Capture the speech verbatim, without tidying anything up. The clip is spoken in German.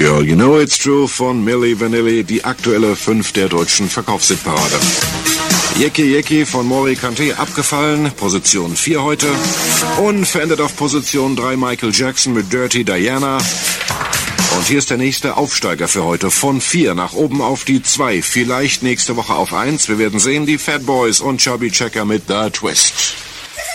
Girl, You Know It's True von Milli Vanilli, die aktuelle fünf der deutschen Verkaufshitparade. Yeki Yeki von Mori Kanté abgefallen, Position vier heute. Unverändert auf Position drei Michael Jackson mit Dirty Diana. Und hier ist der nächste Aufsteiger für heute. Von vier nach oben auf die zwei. Vielleicht nächste Woche auf eins. Wir werden sehen, die Fat Boys und Chubby Checker mit The Twist.